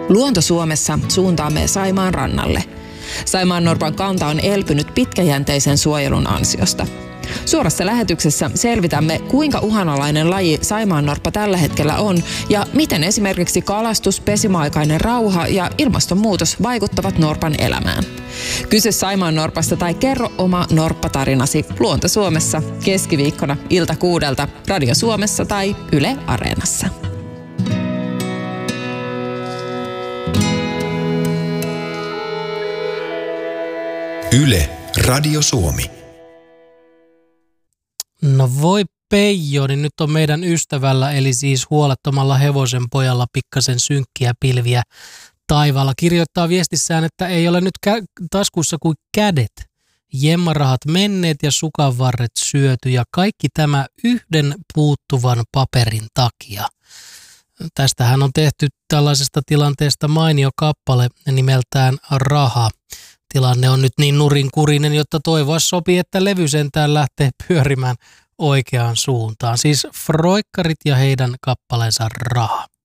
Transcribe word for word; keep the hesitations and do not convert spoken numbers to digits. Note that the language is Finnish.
Luonto Suomessa suuntaamme Saimaan rannalle. Saimaannorpan kanta on elpynyt pitkäjänteisen suojelun ansiosta. Suorassa lähetyksessä selvitämme, kuinka uhanalainen laji saimaannorppa tällä hetkellä on ja miten esimerkiksi kalastus, pesimäaikainen rauha ja ilmastonmuutos vaikuttavat norpan elämään. Kysy saimaannorpasta tai kerro oma norppatarinasi Luonto Suomessa keskiviikkona ilta kuudelta Radio Suomessa tai Yle Areenassa. Yle Radio Suomi. No voi Peijo, niin nyt on meidän ystävällä, eli siis huolettomalla hevosen pojalla pikkasen synkkiä pilviä taivaalla. Kirjoittaa viestissään, että ei ole nyt kä- taskussa kuin kädet. Jemmarahat menneet ja sukanvarret syöty ja kaikki tämä yhden puuttuvan paperin takia. Tästähän on tehty tällaisesta tilanteesta mainio kappale nimeltään Raha. Tilanne on nyt niin nurinkurinen, jotta toivoa sopii, että levy sentään lähtee pyörimään oikeaan suuntaan. Siis Froikkarit ja heidän kappaleensa Raha.